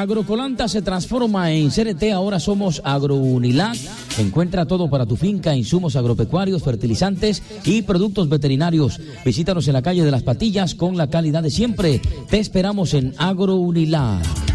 Agrocolanta se transforma en CRT, ahora somos AgroUnilac. Encuentra todo para tu finca, insumos agropecuarios, fertilizantes y productos veterinarios. Visítanos en la calle de Las Patillas con la calidad de siempre. Te esperamos en AgroUnilac.